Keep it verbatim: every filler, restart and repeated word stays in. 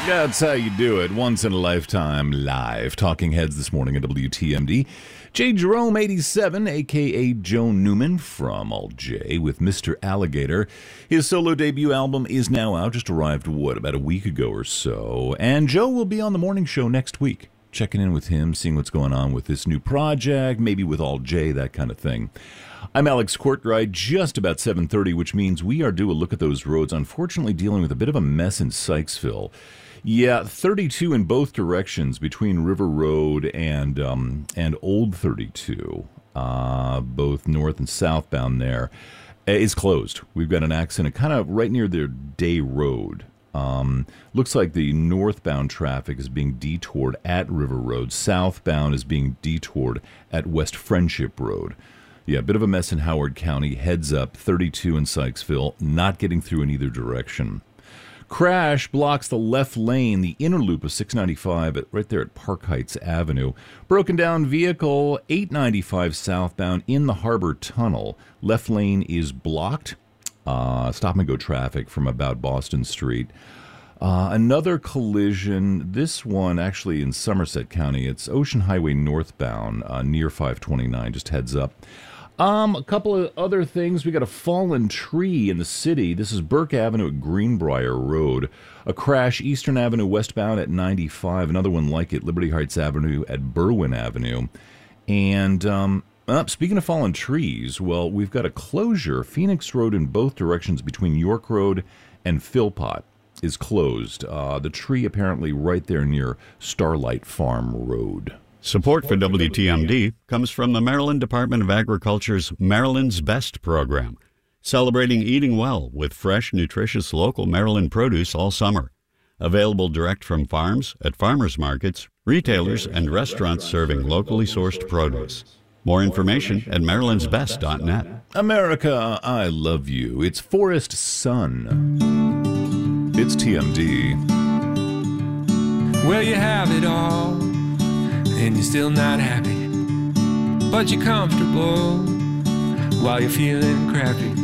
That's how you do it. Once in a lifetime, live. Talking Heads this morning at W T M D. J. Jerome, eighty-seven, a k a. Joe Newman from Alt J with Mister Alligator. His solo debut album is now out. Just arrived, what, about a week ago or so. And Joe will be on the morning show next week. Checking in with him, seeing what's going on with this new project, maybe with Alt J, that kind of thing. I'm Alex Courtwright, just about seven thirty, which means we are due a look at those roads. Unfortunately, dealing with a bit of a mess in Sykesville. Yeah, thirty-two in both directions between River Road and um, and Old thirty-two, uh, both north and southbound there, is closed. We've got an accident kind of right near their Day Road. Um, looks like the northbound traffic is being detoured at River Road. Southbound is being detoured at West Friendship Road. Yeah, a bit of a mess in Howard County. Heads up, thirty-two in Sykesville, not getting through in either direction. Crash blocks the left lane, the inner loop of six ninety-five at, right there at Park Heights Avenue. Broken down vehicle, eight ninety-five southbound in the Harbor Tunnel. Left lane is blocked. Uh, stop and go traffic from about Boston Street. Uh, another collision, this one actually in Somerset County. It's Ocean Highway northbound uh, near five twenty-nine, just heads up. Um, a couple of other things. We got a fallen tree in the city. This is Burke Avenue at Greenbrier Road. A crash Eastern Avenue westbound at ninety-five. Another one like it, Liberty Heights Avenue at Berwyn Avenue. And um, uh, speaking of fallen trees, well, we've got a closure. Phoenix Road in both directions between York Road and Philpott is closed. Uh, the tree apparently right there near Starlight Farm Road. Support for W T M D comes from the Maryland Department of Agriculture's Maryland's Best program, celebrating eating well with fresh, nutritious local Maryland produce all summer. Available direct from farms, at farmers markets, retailers, and restaurants serving locally sourced produce. More information at marylands best dot net. America, I love you. It's Forest Sun. It's T M D. Well, you have it all, and you're still not happy, but you're comfortable while you're feeling crappy.